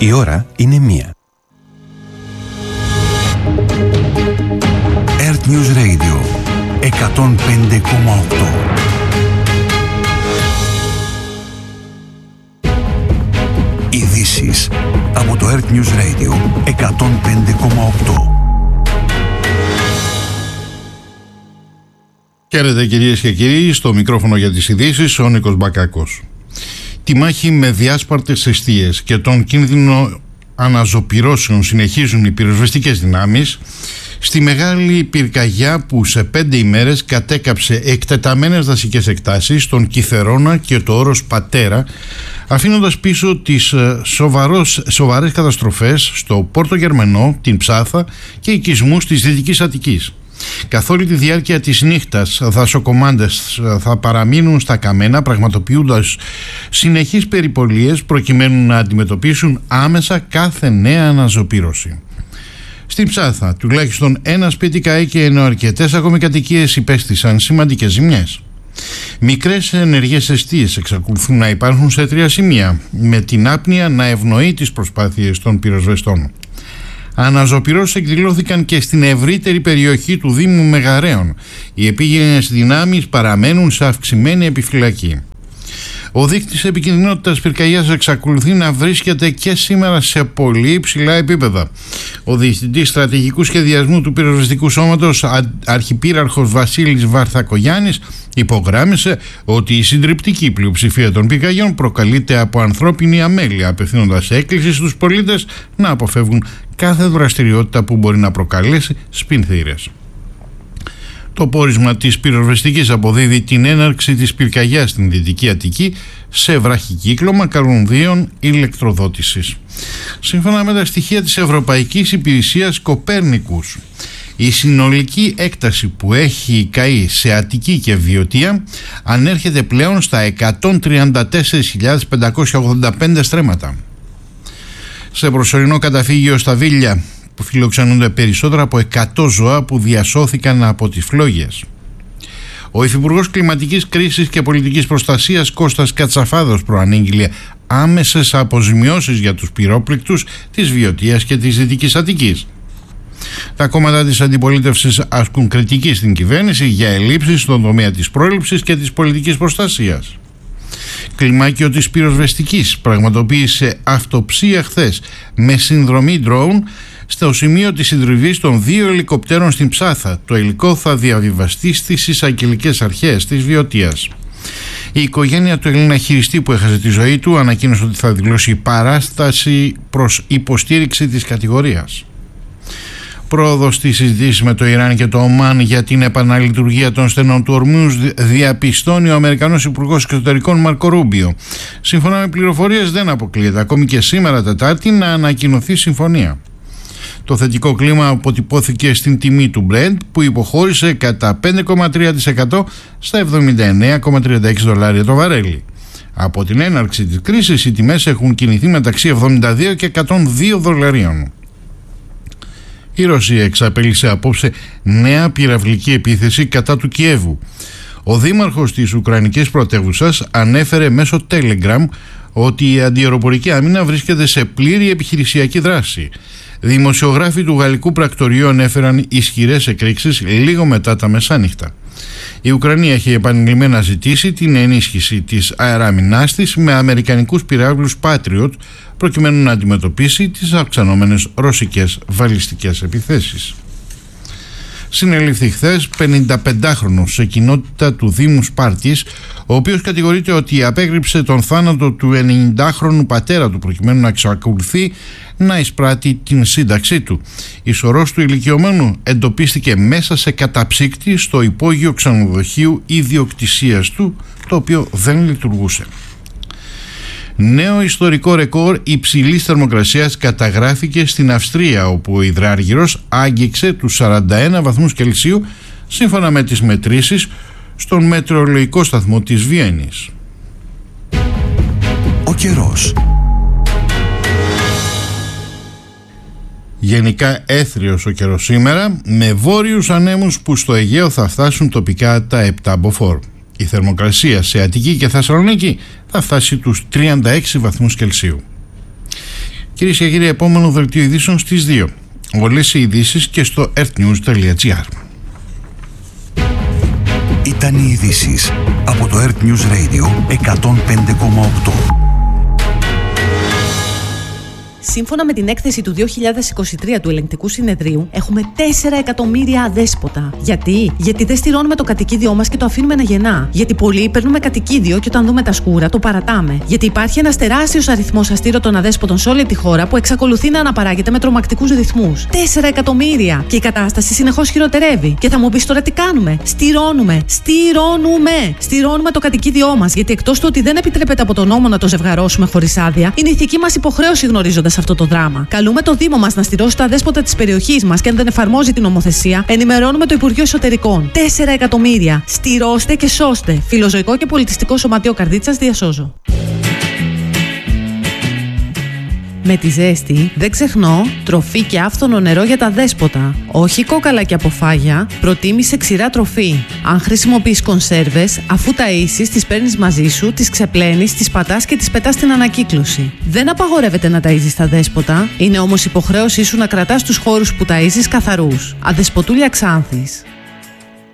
Η ώρα είναι 1. Earth News Radio 105,8. Ειδήσεις από το Earth News Radio 105,8. Χαίρετε κυρίες και κύριοι, στο μικρόφωνο για τις ειδήσεις ο Νίκος Μπακάκος. Τη μάχη με διάσπαρτες εστίες και τον κίνδυνο αναζωπυρώσεων συνεχίζουν οι πυροσβεστικές δυνάμεις στη μεγάλη πυρκαγιά που σε 5 ημέρες κατέκαψε εκτεταμένες δασικές εκτάσεις, τον Κιθερώνα και το όρος Πατέρα, αφήνοντας πίσω τις σοβαρές καταστροφές στο Πόρτο Γερμενό, την Ψάθα και οικισμούς της Δυτικής Αττικής. Καθ' όλη τη διάρκεια της νύχτας, δασοκομάντες θα παραμείνουν στα καμένα, πραγματοποιούντας συνεχείς περιπολίες προκειμένου να αντιμετωπίσουν άμεσα κάθε νέα αναζωπήρωση. Στην Ψάθα, τουλάχιστον ένα σπίτι καήκε, ενώ αρκετές ακόμη κατοικίες υπέστησαν σημαντικές ζημιές. Μικρές ενεργές εστίες εξακολουθούν να υπάρχουν σε 3 σημεία, με την άπνοια να ευνοεί τις προσπάθειες των πυροσβεστών. Αναζωπυρώσεις εκδηλώθηκαν και στην ευρύτερη περιοχή του Δήμου Μεγαρέων. Οι επίγενες δυνάμεις παραμένουν σε αυξημένη επιφυλακή. Ο δείκτης επικινδυνότητας πυρκαγιάς εξακολουθεί να βρίσκεται και σήμερα σε πολύ υψηλά επίπεδα. Ο Διευθυντής Στρατηγικού Σχεδιασμού του Πυροσβεστικού Σώματος, Αρχιπύραρχος Βασίλης Βαρθακογιάννης, υπογράμμισε ότι η συντριπτική πλειοψηφία των πυρκαγιών προκαλείται από ανθρώπινη αμέλεια, απευθύνοντας έκκληση στους πολίτες να αποφεύγουν κάθε δραστηριότητα που μπορεί να προκαλέσει σπινθήρες. Το πόρισμα της πυροσβεστικής αποδίδει την έναρξη της πυρκαγιάς στην Δυτική Αττική σε βραχικύκλωμα καλονδίων ηλεκτροδότησης. Σύμφωνα με τα στοιχεία της Ευρωπαϊκής Υπηρεσίας Κοπέρνικους, η συνολική έκταση που έχει καεί σε Αττική και Βιωτία ανέρχεται πλέον στα 134.585 στρέμματα. Σε προσωρινό καταφύγιο στα Βίλια που φιλοξενούνται περισσότερα από 100 ζώα που διασώθηκαν από τις φλόγες. Ο Υφυπουργός Κλιματικής Κρίσης και Πολιτικής Προστασίας Κώστας Κατσαφάδος προανήγγειλε άμεσες αποζημιώσεις για τους πυρόπληκτους της Βιωτίας και της Δυτικής Αττικής. Τα κόμματα της αντιπολίτευσης ασκούν κριτική στην κυβέρνηση για ελλείψεις στον τομέα της πρόληψης και της πολιτικής προστασίας. Κλιμάκιο της πυροσβεστικής πραγματοποίησε αυτοψία χθες με συνδρομή drone στο σημείο της συντριβής των 2 ελικοπτέρων στην Ψάθα. Το υλικό θα διαβιβαστεί στις εισαγγελικές αρχές της Βιωτίας. Η οικογένεια του Έλληνα χειριστή που έχασε τη ζωή του ανακοίνωσε ότι θα δηλώσει παράσταση προς υποστήριξη της κατηγορίας. Πρόοδος στις συζητήσεις με το Ιράν και το Ομάν για την επαναλειτουργία των στενών του Ορμούζ διαπιστώνει ο Αμερικανός Υπουργός Εξωτερικών Μάρκο Ρούμπιο. Σύμφωνα με πληροφορίες, δεν αποκλείεται ακόμη και σήμερα Τετάρτη να ανακοινωθεί συμφωνία. Το θετικό κλίμα αποτυπώθηκε στην τιμή του Brent που υποχώρησε κατά 5,3% στα 79,36 δολάρια το βαρέλι. Από την έναρξη της κρίσης οι τιμές έχουν κινηθεί μεταξύ 72 και 102 δολαρίων. Η Ρωσία εξαπέλυσε απόψε νέα πυραυλική επίθεση κατά του Κιέβου. Ο δήμαρχος της Ουκρανικής πρωτεύουσας ανέφερε μέσω Telegram ότι η αντιαεροπορική άμυνα βρίσκεται σε πλήρη επιχειρησιακή δράση. Δημοσιογράφοι του γαλλικού πρακτορείου ανέφεραν ισχυρές εκρήξεις λίγο μετά τα μεσάνυχτα. Η Ουκρανία έχει επανειλημμένα ζητήσει την ενίσχυση της αεράμινάς της με αμερικανικούς πυράβλους Patriot προκειμένου να αντιμετωπίσει τις αυξανόμενες ρωσικές βαλιστικές επιθέσεις. Συνελήφθη χθες 55χρονος σε κοινότητα του Δήμου Σπάρτης, ο οποίος κατηγορείται ότι απέκρυψε τον θάνατο του 90χρονου πατέρα του προκειμένου να εξακολουθεί να εισπράττει την σύνταξή του. Η σωρός του ηλικιωμένου εντοπίστηκε μέσα σε καταψύκτη στο υπόγειο ξενοδοχείου ιδιοκτησίας του, το οποίο δεν λειτουργούσε. Νέο ιστορικό ρεκόρ υψηλής θερμοκρασίας καταγράφηκε στην Αυστρία, όπου ο υδράργυρος άγγιξε τους 41 βαθμούς Κελσίου σύμφωνα με τις μετρήσεις στον μετεωρολογικό σταθμό της Βιέννης. Ο καιρός. Γενικά έθριος ο καιρός σήμερα, με βόρειους ανέμους που στο Αιγαίο θα φτάσουν τοπικά τα 7 μποφόρ. Η θερμοκρασία σε Αττική και Θεσσαλονίκη θα φτάσει τους 36 βαθμούς Κελσίου. Κυρίες και κύριοι, επόμενο δελτίο ειδήσεων στις 2. Όλες οι ειδήσεις και στο earthnews.gr. Ήταν οι ειδήσεις από το Earth News Radio 105,8. Σύμφωνα με την έκθεση του 2023 του Ελεγκτικού Συνεδρίου, έχουμε 4 εκατομμύρια αδέσποτα. Γιατί? Γιατί δεν στηρώνουμε το κατοικίδιό μας και το αφήνουμε να γεννά. Γιατί πολλοί παίρνουμε κατοικίδιο και όταν δούμε τα σκούρα το παρατάμε. Γιατί υπάρχει ένας τεράστιος αριθμός αστήρωτων αδέσποτων σε όλη τη χώρα που εξακολουθεί να αναπαράγεται με τρομακτικούς ρυθμούς. 4 εκατομμύρια! Και η κατάσταση συνεχώς χειροτερεύει. Και θα μου πεις τώρα τι κάνουμε? Στηρώνουμε το κατοικίδιό μας. Γιατί εκτός του ότι δεν επιτρέπεται από τον νόμο να το ζευγαρώσουμε χωρίς άδεια, είναι ηθική μας υποχρέωση γνωρίζοντας αυτό το δράμα. Καλούμε το Δήμο μας να στηρώσει τα αδέσποτα της περιοχής μας και αν δεν εφαρμόζει την νομοθεσία, ενημερώνουμε το Υπουργείο Εσωτερικών. 4 εκατομμύρια! Στηρώστε και σώστε! Φιλοζωικό και πολιτιστικό σωματείο Καρδίτσας διασώζω. Με τη ζέστη, δεν ξεχνώ, τροφή και άφθονο νερό για τα δέσποτα. Όχι κόκαλα και αποφάγια, προτίμησε ξηρά τροφή. Αν χρησιμοποιείς κονσέρβες, αφού ταΐσεις, τις παίρνεις μαζί σου, τις ξεπλένεις, τις πατάς και τις πετάς στην ανακύκλωση. Δεν απαγορεύεται να ταΐζεις τα δέσποτα, είναι όμως υποχρέωσή σου να κρατάς τους χώρους που ταΐζεις καθαρούς. Αδεσποτούλια Ξάνθης.